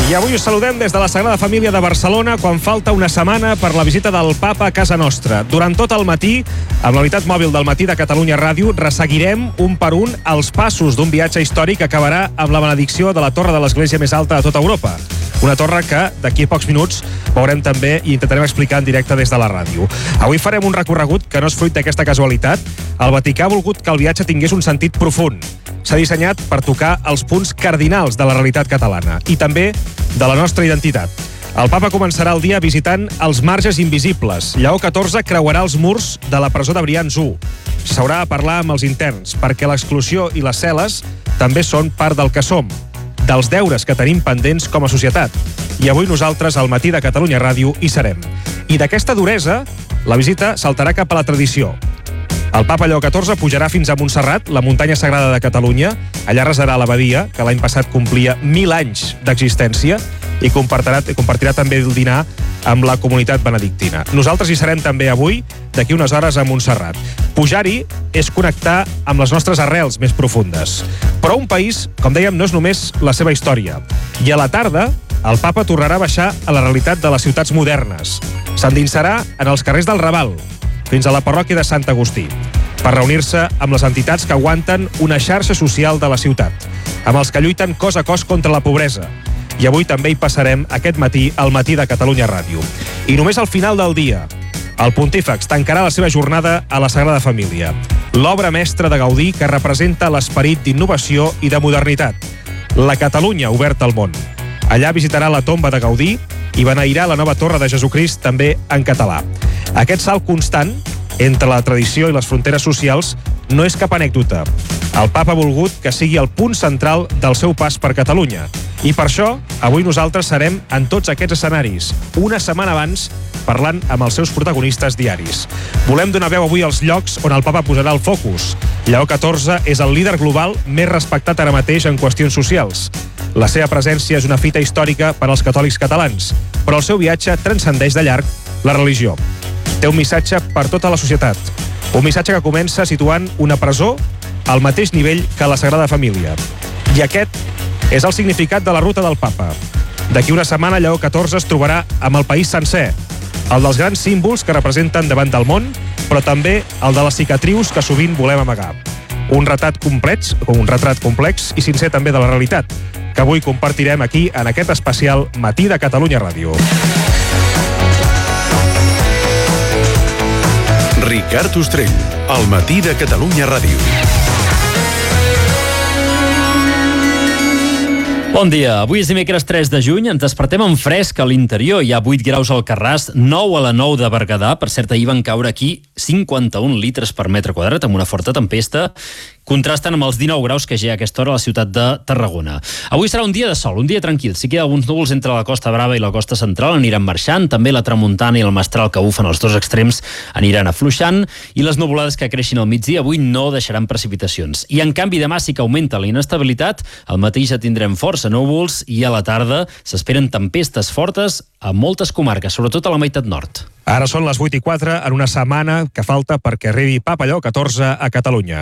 I avui us saludem des de la Sagrada Família de Barcelona quan falta una setmana per la visita del Papa a casa nostra. Durant tot el matí, amb la unitat mòbil del Matí de Catalunya Ràdio, resseguirem un per un els passos d'un viatge històric que acabarà amb la benedicció de la torre de l'església més alta de tota Europa. Una torre que d'aquí a pocs minuts veurem també i intentarem explicar en directe des de la ràdio. Avui farem un recorregut que no és fruit d'aquesta casualitat. El Vaticà ha volgut que el viatge tingués un sentit profund. S'ha dissenyat per tocar els punts cardinals de la realitat catalana i també de la nostra identitat. El Papa començarà el dia visitant els marges invisibles. Lleó XIV creuarà els murs de la presó de Brians I. S'haurà de parlar amb els interns, perquè l'exclusió i les cel·les també són part del que som, dels deures que tenim pendents com a societat. I avui nosaltres, al Matí de Catalunya Ràdio, hi serem. I d'aquesta duresa, la visita saltarà cap a la tradició. El Papa Lleó XIV pujarà fins a Montserrat, la muntanya sagrada de Catalunya. Allà resarà l'abadia, que l'any passat complia 1000 anys d'existència, i compartirà també el dinar amb la comunitat benedictina. Nosaltres hi serem també avui, d'aquí unes hores a Montserrat. Pujar-hi és connectar amb les nostres arrels més profundes. Però un país, com dèiem, no és només la seva història. I a la tarda, el Papa tornarà a baixar a la realitat de les ciutats modernes. S'endinsarà en els carrers del Raval, fins a la parròquia de Sant Agustí, per reunir-se amb les entitats que aguanten una xarxa social de la ciutat, amb els que lluiten cos a cos contra la pobresa. I avui també hi passarem aquest matí al Matí de Catalunya Ràdio. I només al final del dia, el Pontífex tancarà la seva jornada a la Sagrada Família, l'obra mestra de Gaudí que representa l'esperit d'innovació i de modernitat, la Catalunya oberta al món. Allà visitarà la tomba de Gaudí i beneirà la nova torre de Jesucrist també en català. Aquest salt constant entre la tradició i les fronteres socials no és cap anècdota. El Papa ha volgut que sigui el punt central del seu pas per Catalunya. I per això, avui nosaltres serem en tots aquests escenaris, una setmana abans, parlant amb els seus protagonistes diaris. Volem donar veu avui als llocs on el Papa posarà el focus. Lleó XIV és el líder global més respectat ara mateix en qüestions socials. La seva presència és una fita històrica per als catòlics catalans, però el seu viatge transcendeix de llarg la religió. Té un missatge per tota la societat. Un missatge que comença situant una presó al mateix nivell que la Sagrada Família. I aquest és el significat de la ruta del Papa. D'aquí una setmana, Lleó XIV es trobarà amb el país sencer, el dels grans símbols que representen davant del món, però també el de les cicatrius que sovint volem amagar. Un retrat complex i sincer també de la realitat, que avui compartirem aquí en aquest especial Matí de Catalunya Ràdio. Ricard Ostrell, al Matí de Catalunya Ràdio. Bon dia, avui és dimecres 3 de juny, ens despertem en fresc a l'interior, hi ha 8 graus al Carràs, 9 a la 9 de Berguedà, per cert ahir van caure aquí 51 litres per metre quadrat amb una forta tempesta, contrasten amb els 19 graus que ja hi ha a aquesta hora a la ciutat de Tarragona. Avui serà un dia de sol, un dia tranquil, sí que hi ha alguns núvols entre la Costa Brava i la Costa Central, aniran marxant, també la tramuntana i el mestral que bufen als dos extrems aniran afluixant, i les nuvolades que creixin al migdia avui no deixaran precipitacions. I en canvi demà sí que augmenta la inestabilitat, al matí ja tindrem força núvols i a la tarda s'esperen tempestes fortes a moltes comarques, sobretot a la meitat nord. Ara són les 8:04 en una setmana que falta perquè arribi Papa Lleó XIV a Catalunya.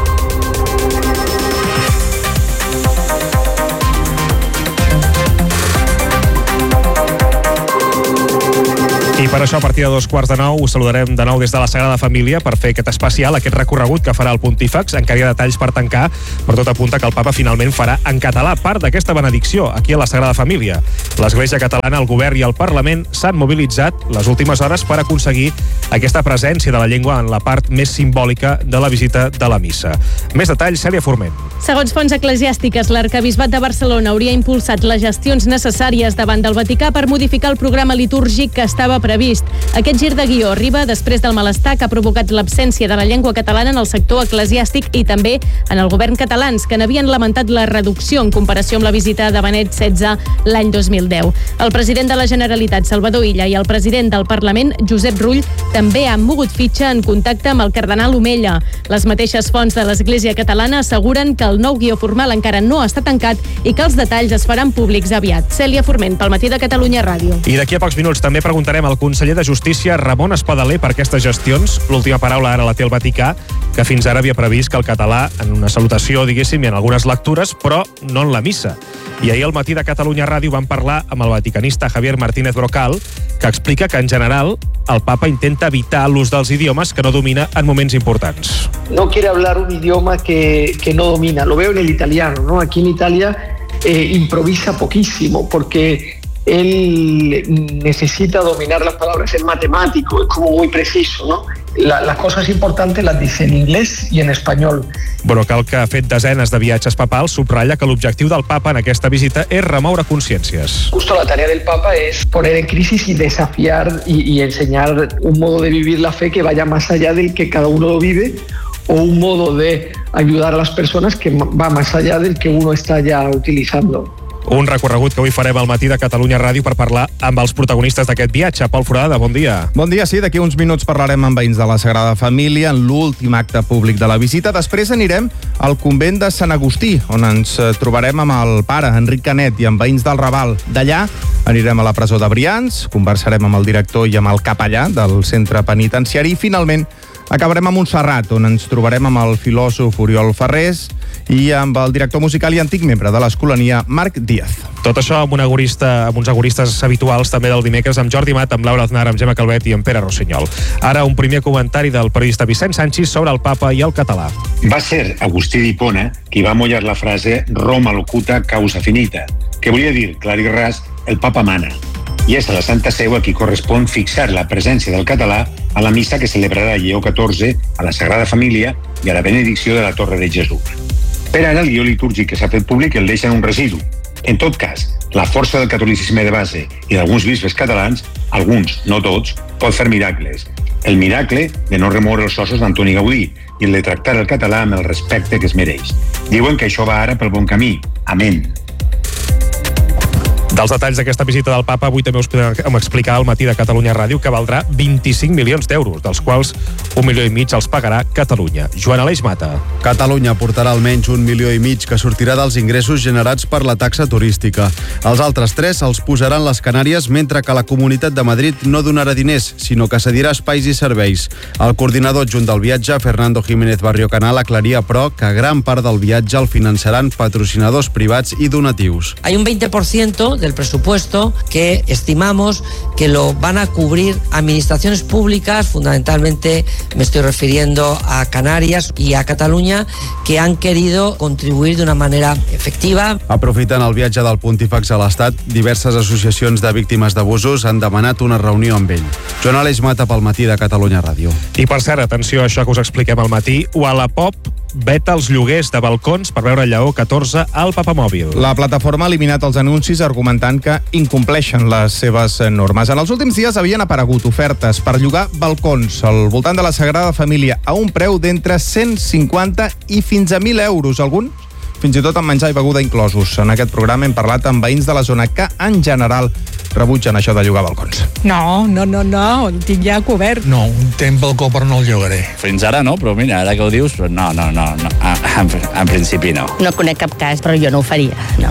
I per això, a partir de 8:45, us saludarem de nou des de la Sagrada Família per fer aquest especial, aquest recorregut que farà el Pontífex. Encara hi ha detalls per tancar, però tot apunta que el Papa finalment farà en català part d'aquesta benedicció aquí a la Sagrada Família. L'Església Catalana, el Govern i el Parlament s'han mobilitzat les últimes hores per aconseguir aquesta presència de la llengua en la part més simbòlica de la visita de la missa. Més detalls, Cèlia Forment. Segons fonts eclesiàstiques, l'Arquebisbat de Barcelona hauria impulsat les gestions necessàries davant del Vaticà per modificar el programa litúrgic que estava previst. Aquest gir de guió arriba després del malestar que ha provocat l'absència de la llengua catalana en el sector eclesiàstic i també en el govern catalans, que n'havien lamentat la reducció en comparació amb la visita de Benet XVI l'any 2010. El president de la Generalitat, Salvador Illa, i el president del Parlament, Josep Rull, també han mogut fitxa en contacte amb el cardenal Omella. Les mateixes fonts de l'Església Catalana asseguren que el nou guió formal encara no està tancat i que els detalls es faran públics aviat. Cèlia Forment, pel Matí de Catalunya Ràdio. I d'aquí a pocs minuts també preguntarem al el conseller de Justícia, Ramon Espadaler, per aquestes gestions. L'última paraula ara la té el Vaticà, que fins ara havia previst que el català, en una salutació, diguéssim, i en algunes lectures, però no en la missa. I ahir al Matí de Catalunya Ràdio van parlar amb el vaticanista Javier Martínez Brocal, que explica que, en general, el papa intenta evitar l'ús dels idiomes que no domina en moments importants. No quiere hablar un idioma que no domina. Lo veo en el italiano, ¿no? Aquí en Italia improvisa poquísimo porque él necesita dominar las palabras, es matemático, es como muy preciso, ¿no? Las cosas importantes las dice en inglés y en español. Brocal, que ha fet desenes de viatges papals, subratlla que l'objectiu del papa en aquesta visita és remoure consciències. Justo la tarea del papa es poner en crisis y desafiar y enseñar un modo de vivir la fe que vaya más allá del que cada uno lo vive, o un modo de ayudar a las personas que va más allá del que uno está ya utilizando. Un recorregut que avui farem al Matí de Catalunya Ràdio per parlar amb els protagonistes d'aquest viatge. Pol Forada, bon dia. Bon dia, sí. D'aquí uns minuts parlarem amb veïns de la Sagrada Família en l'últim acte públic de la visita. Després anirem al convent de Sant Agustí, on ens trobarem amb el pare, Enric Canet, i amb veïns del Raval. D'allà anirem a la presó de Brians, conversarem amb el director i amb el capellà del centre penitenciari i, finalment, acabarem a Montserrat, on ens trobarem amb el filòsof Oriol Ferrés i amb el director musical i antic membre de l'Escolania, Marc Díaz. Tot això amb uns agoristes habituals també del dimecres, amb Jordi Mat, amb Laura Aznar, amb Gemma Calvet i amb Pere Rossinyol. Ara un primer comentari del periodista Vicent Sanchis sobre el papa i el català. Va ser Agustí d'Hipona qui va mollar la frase Roma locuta causa finita, que volia dir, clar i ras, el papa mana. I és a la Santa Seu a qui correspon fixar la presència del català a la missa que celebrarà Lleó XIV a la Sagrada Família i a la benedicció de la Torre de Jesús. Per ara, el guió litúrgic que s'ha fet públic el deixa en un residu. En tot cas, la força del catolicisme de base i d'alguns bisbes catalans, alguns, no tots, pot fer miracles. El miracle de no remoure els ossos d'Antoni Gaudí i el de tractar el català amb el respecte que es mereix. Diuen que això va ara pel bon camí. Amén. Dels detalls d'aquesta visita del papa, avui també us podem explicar al Matí de Catalunya Ràdio que valdrà 25 milions d'euros, dels quals 1,5 milions els pagarà Catalunya. Joan Aleix Mata. Catalunya portarà almenys 1,5 milions que sortirà dels ingressos generats per la taxa turística. Els altres 3 els posaran les Canàries, mentre que la Comunitat de Madrid no donarà diners, sinó que cedirà espais i serveis. El coordinador adjunt del viatge, Fernando Jiménez Barrio Canal, aclaria, però, que gran part del viatge el finançaran patrocinadors privats i donatius. Hay un 20% del presupuesto que estimamos que lo van a cubrir administraciones públicas, fundamentalmente me estoy refiriendo a Canarias y a Cataluña, que han querido contribuir de una manera efectiva. Aprofitant el viatge del Pontífex a l'Estat, diverses associacions de víctimes d'abusos han demanat una reunió amb ell. Joan Aleix Mata pel Matí de Catalunya Ràdio. I per cert, atenció a això que us expliquem al matí, Wallapop veta els lloguers de balcons per veure Lleó XIV al Papamòbil. La plataforma ha eliminat els anuncis argumentant que incompleixen les seves normes. En els últims dies havien aparegut ofertes per llogar balcons al voltant de la Sagrada Família a un preu d'entre 150 i fins a 1.000 euros. Alguns fins i tot amb menjar i beguda inclosos. En aquest programa hem parlat amb veïns de la zona que, en general, rebutgen això de llogar balcons. No, el tinc ja cobert. No, tenc balcó però no el llogaré. Fins ara no, però mira, ara que ho dius, no. En principi no. No conec cap cas, però jo no ho faria, no.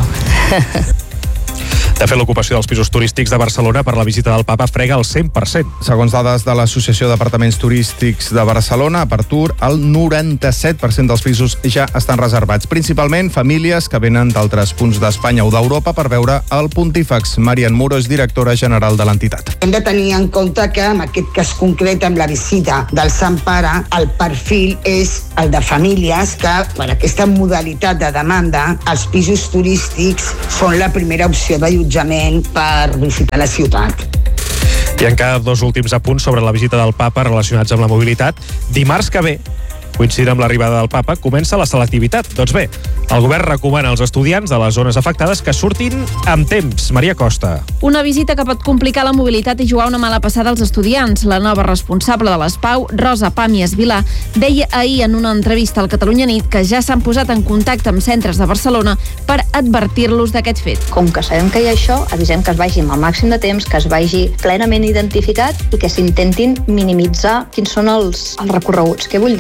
De fet, l'ocupació dels pisos turístics de Barcelona per la visita del papa frega el 100%. Segons dades de l'Associació d'Apartaments Turístics de Barcelona, per Tour, el 97% dels pisos ja estan reservats, principalment famílies que venen d'altres punts d'Espanya o d'Europa per veure el Pontífex. Marian Muro és directora general de l'entitat. Hem de tenir en compte que en aquest cas concret, amb la visita del Sant Pare, el perfil és el de famílies que, per aquesta modalitat de demanda, els pisos turístics són la primera opció d'allotjament per visitar la ciutat. I encara 2 últims apunts sobre la visita del papa relacionats amb la mobilitat. Dimarts que ve, coincidint amb l'arribada del papa, comença la selectivitat. Doncs bé, el govern recomana als estudiants de les zones afectades que surtin amb temps. Maria Costa. Una visita que pot complicar la mobilitat i jugar una mala passada als estudiants. La nova responsable de l'ESPAU, Rosa Pàmies Vilà, deia ahir en una entrevista al Catalunya Nit que ja s'han posat en contacte amb centres de Barcelona per advertir-los d'aquest fet. Com que sabem que hi ha això, avisem que es vagi amb el màxim de temps, que es vagi plenament identificat i que s'intentin minimitzar quins són els recorreguts. Què vull dir? Que si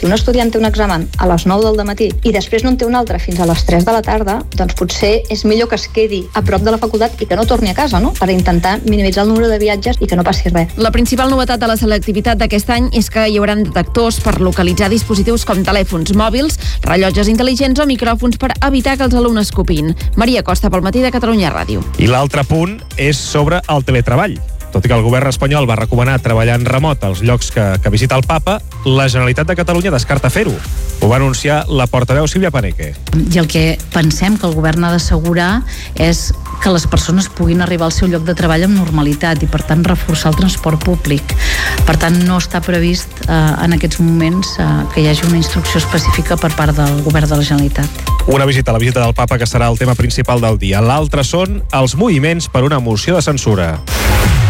si un estudiant té un examen a les 9 del matí i després no en té un altre fins a les 3 de la tarda, doncs potser és millor que es quedi a prop de la facultat i que no torni a casa, no? Per intentar minimitzar el número de viatges i que no passi res. La principal novetat de la selectivitat d'aquest any és que hi haurà detectors per localitzar dispositius com telèfons mòbils, rellotges intel·ligents o micròfons per evitar que els alumnes copin. Maria Costa, pel Matí de Catalunya Ràdio. I l'altre punt és sobre el teletreball. Tot i que el govern espanyol va recomanar treballar en remot als llocs que visita el papa, la Generalitat de Catalunya descarta fer-ho. Ho va anunciar la portaveu Sílvia Paneque. I el que pensem que el govern ha d'assegurar és que les persones puguin arribar al seu lloc de treball amb normalitat i, per tant, reforçar el transport públic. Per tant, no està previst en aquests moments que hi hagi una instrucció específica per part del govern de la Generalitat. Una visita, la visita del papa, que serà el tema principal del dia. L'altre són els moviments per una moció de censura.